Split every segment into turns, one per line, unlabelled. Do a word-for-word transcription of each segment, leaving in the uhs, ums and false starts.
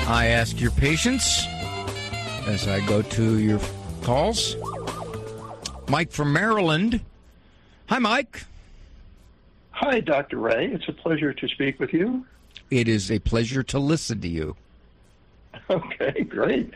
I ask your patience as I go to your calls. Mike from Maryland. Hi, Mike.
Hi, Doctor Ray. It's a pleasure to speak with you.
It is a pleasure to listen to you.
Okay, great.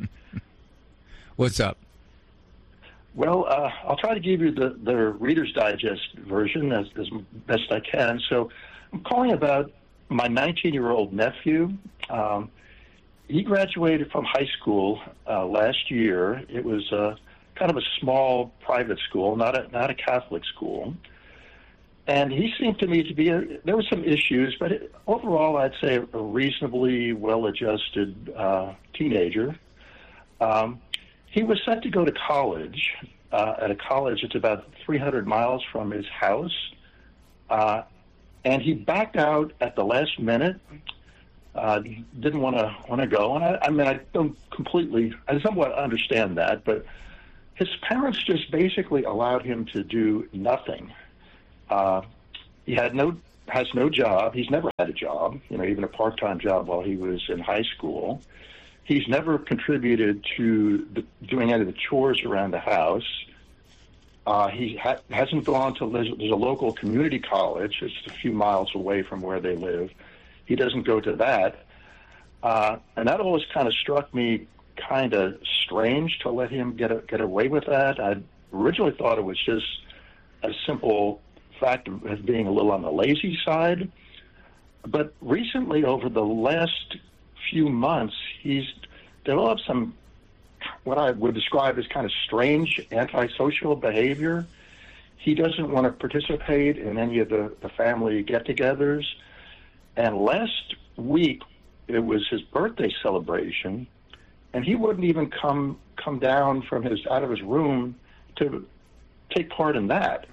What's up?
Well, uh, I'll try to give you the, the Reader's Digest version as, as best I can. So I'm calling about my nineteen-year-old nephew. Um, he graduated from high school uh, last year. It was uh, kind of a small private school, not a, not a Catholic school. And he seemed to me to be, a, there were some issues, but it, overall I'd say a reasonably well-adjusted uh, teenager. Um, he was set to go to college, uh, at a college that's about three hundred miles from his house, uh, and he backed out at the last minute, uh, didn't want to want to go. And I, I mean, I don't completely, I somewhat understand that, but his parents just basically allowed him to do nothing. Uh, he had no, has no job. He's never had a job, you know, even a part-time job while he was in high school. He's never contributed to the, doing any of the chores around the house. Uh, he ha- hasn't gone to, there's a local community college. It's a few miles away from where they live. He doesn't go to that. Uh, and that always kind of struck me kind of strange to let him get a, get away with that. I originally thought it was just a simple fact of being a little on the lazy side. But recently, over the last few months, he's developed some, what I would describe as kind of strange antisocial behavior. He doesn't want to participate in any of the, the family get-togethers. And last week, it was his birthday celebration, and he wouldn't even come come down from his out of his room to take part in that.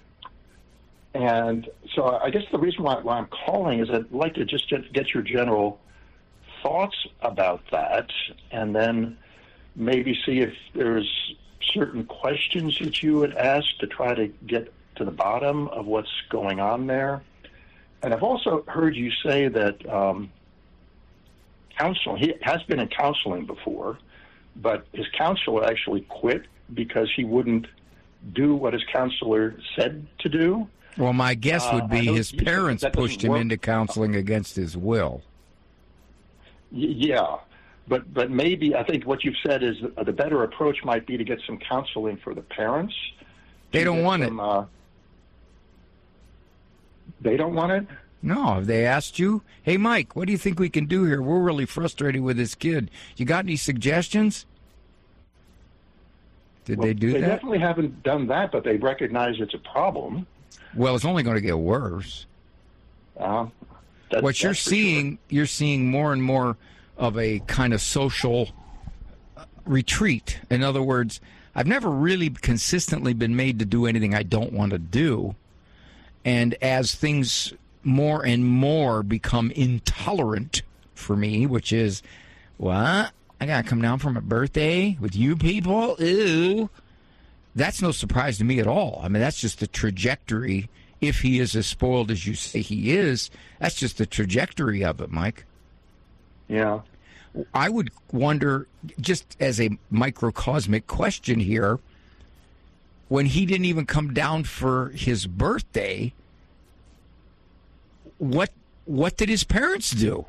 And so I guess the reason why, why I'm calling is I'd like to just get, get your general thoughts about that, and then maybe see if there's certain questions that you would ask to try to get to the bottom of what's going on there. And I've also heard you say that um, counseling, he has been in counseling before, but his counselor actually quit because he wouldn't do what his counselor said to do.
Well, my guess would be uh, his parents pushed him
work.
into counseling against his will.
Y- yeah, but but maybe I think what you've said is the, the better approach might be to get some counseling for the parents.
They don't want
some,
it.
Uh, they don't want it?
No. Have they asked you, hey, Mike, what do you think we can do here? We're really frustrated with this kid. You got any suggestions? Did
well,
they do
they
that?
They definitely haven't done that, but they recognize it's a problem.
Well, it's only going to get worse.
Uh, that,
what you're seeing,
sure.
you're seeing more and more of a kind of social retreat. In other words, I've never really consistently been made to do anything I don't want to do. And as things more and more become intolerant for me, which is, what? I got to come down for my birthday with you people? Ew. That's no surprise to me at all. I mean, that's just the trajectory. If he is as spoiled as you say he is, that's just the trajectory of it, Mike.
Yeah.
I would wonder, just as a microcosmic question here, when he didn't even come down for his birthday, what what did his parents do?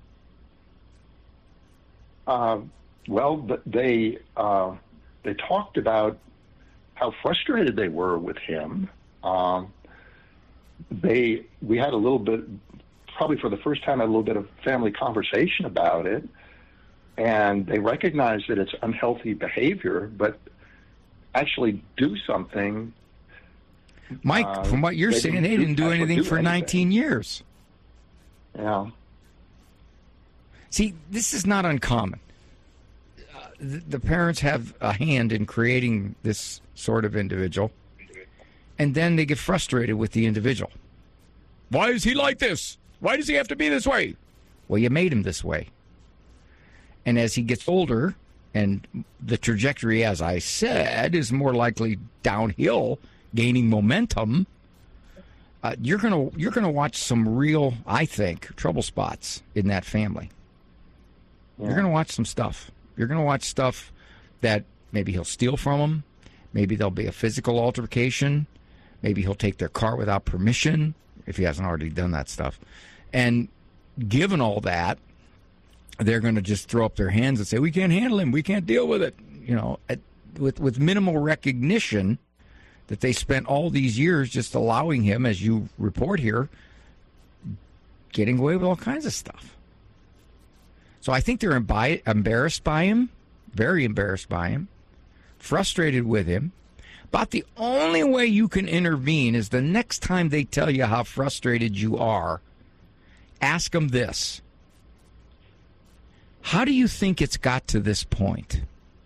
Uh, well, they uh, they talked about how frustrated they were with him. Um, they we had a little bit, probably for the first time, a little bit of family conversation about it, and they recognize that it's unhealthy behavior, but actually do something.
Mike,
uh,
from what you're
they
saying,
didn't
they
do-
didn't do
actually
anything
do
for
anything.
nineteen years.
Yeah.
See, this is not uncommon. Uh, the, the parents have a hand in creating this sort of individual, and then they get frustrated with the individual. Why is he like this? Why does he have to be this way? Well, you made him this way. And as he gets older, and the trajectory, as I said, is more likely downhill, gaining momentum, uh, you're gonna you're gonna watch some real, I think, trouble spots in that family. Yeah. You're going to watch some stuff. You're going to watch stuff that maybe he'll steal from them. Maybe there'll be a physical altercation. Maybe he'll take their car without permission, if he hasn't already done that stuff. And given all that, they're going to just throw up their hands and say, we can't handle him. We can't deal with it. You know, at, with, with minimal recognition that they spent all these years just allowing him, as you report here, getting away with all kinds of stuff. So I think they're embi- embarrassed by him, very embarrassed by him, frustrated with him. About the only way you can intervene is the next time they tell you how frustrated you are, ask them this. How do you think it's got to this point?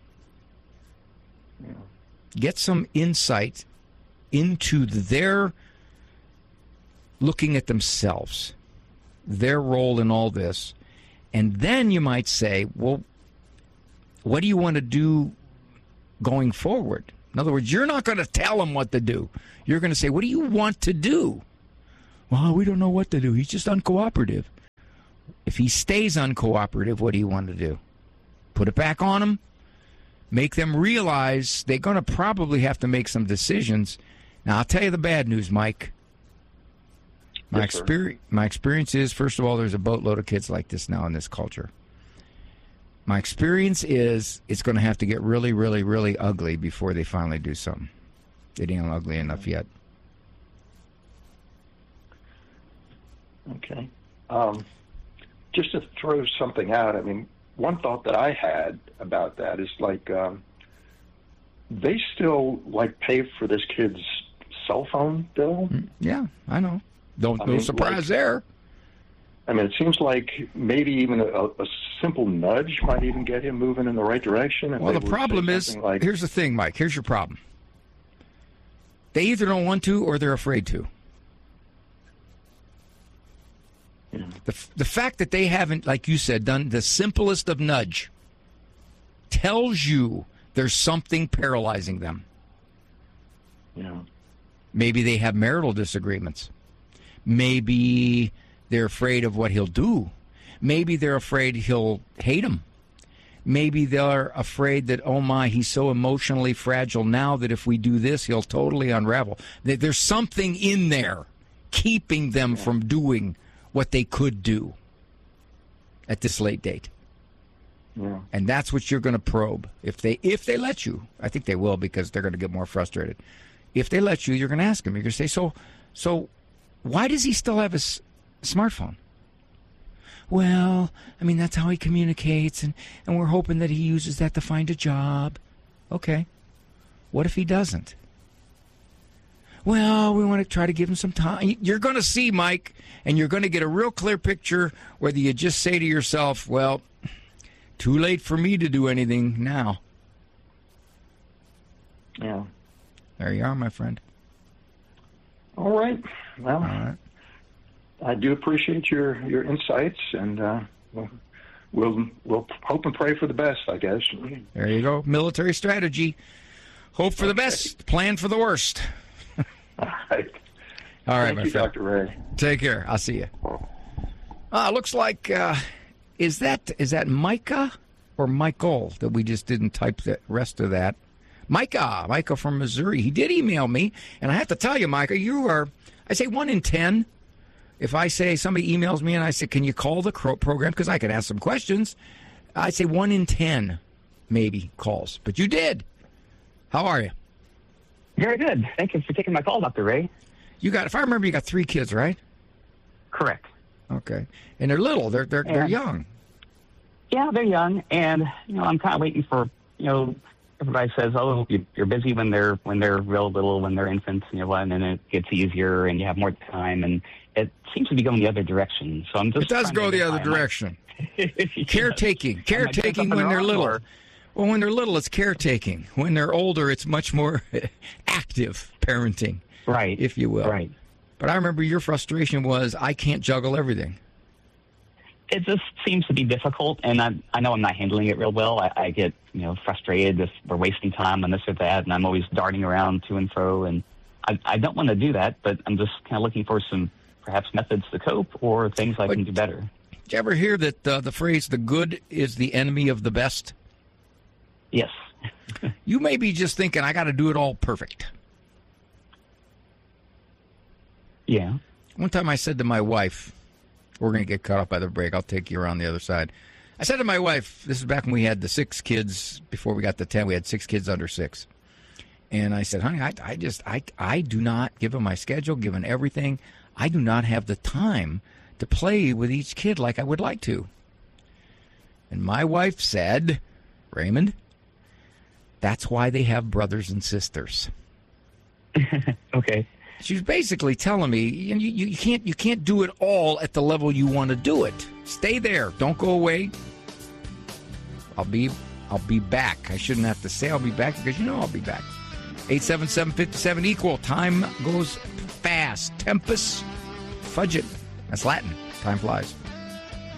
Yeah. Get some insight into their looking at themselves, their role in all this. And then you might say, well, what do you want to do going forward? In other words, you're not going to tell them what to do. You're going to say, what do you want to do? Well, we don't know what to do. He's just uncooperative. If he stays uncooperative, what do you want to do? Put it back on him? Make them realize they're going to probably have to make some decisions. Now, I'll tell you the bad news, Mike. My, yes, experience, my experience is, first of all, there's a boatload of kids like this now in this culture. My experience is it's going to have to get really, really, really ugly before they finally do something. It ain't ugly enough yet.
Okay. Um, just to throw something out, I mean, one thought that I had about that is like um, they still like pay for this kid's cell phone bill.
Yeah, I know. Don't, I no mean, surprise
like,
there.
I mean, it seems like maybe even a, a simple nudge might even get him moving in the right direction.
Well, the problem is, like, here's the thing, Mike. Here's your problem. They either don't want to or they're afraid to. Yeah. The, the fact that they haven't, like you said, done the simplest of nudge tells you there's something paralyzing them.
Yeah.
Maybe they have marital disagreements. Maybe they're afraid of what he'll do. Maybe they're afraid he'll hate them. Maybe they're afraid that, oh my, he's so emotionally fragile now that if we do this, he'll totally unravel. There's something in there keeping them
yeah.
from doing what they could do at this late date.
Yeah.
And that's what you're going to probe. If they if they let you, I think they will because they're going to get more frustrated. If they let you, you're going to ask them. You're going to say, so, so why does he still have his smartphone? Well, I mean, that's how he communicates, and, and we're hoping that he uses that to find a job. Okay. What if he doesn't? Well, we want to try to give him some time. You're going to see, Mike, and you're going to get a real clear picture whether you just say to yourself, well, too late for me to do anything now.
Yeah.
There you are, my friend.
All right. Well,
All right.
I do appreciate your, your insights, and uh, we'll, we'll we'll hope and pray for the best, I guess.
There you go. Military strategy. Hope for the best, plan for the worst.
All right.
All right,
Thank
my
you,
friend.
Doctor Ray.
Take care. I'll see you. Uh, looks like, uh, is that is that Micah or Michael that we just didn't type the rest of that? Micah, Micah from Missouri. He did email me, and I have to tell you, Micah, you are, I say one in ten. If I say somebody emails me and I say, can you call the program? Because I can ask some questions. I say one in ten maybe calls. But you did. How are you?
Very good. Thank you for taking my call, Doctor Ray.
You got, if I remember, you got three kids, right?
Correct.
Okay. And they're little. They're they're, they're young.
Yeah, they're young. And, you know, I'm kind of waiting for, you know, everybody says, oh, you're busy when they're when they're real little, when they're infants, you know, and then it gets easier and you have more time. And it seems to be going the other direction. So I'm just.
It does go the other direction. Caretaking, caretaking when they're little. Or? Well, when they're little, it's caretaking. When they're older, it's much more active parenting,
right?
If you will,
right.
But I remember your frustration was, I can't juggle everything.
It just seems to be difficult, and I I know I'm not handling it real well. I, I get you know frustrated if we're wasting time on this or that, and I'm always darting around to and fro, and I I don't want to do that, but I'm just kind of looking for some perhaps methods to cope or things I
but
can do better.
Did you ever hear that uh, the phrase, the good is the enemy of the best?
Yes.
You may be just thinking, I got to do it all perfect.
Yeah.
One time I said to my wife, we're going to get caught up by the break. I'll take you around the other side. I said to my wife, this is back when we had the six kids, before we got the ten, we had six kids under six. And I said, honey, I, I just, I, I do not, given my schedule, given everything, I do not have the time to play with each kid like I would like to. And my wife said, Raymond, that's why they have brothers and sisters.
Okay.
She was basically telling me, you, you, you can't you can't do it all at the level you want to do it. Stay there. Don't go away. I'll be I'll be back. I shouldn't have to say I'll be back because you know I'll be back. eight seven seven, five seven, equal. Time goes fast. Tempus fugit. That's Latin. Time flies.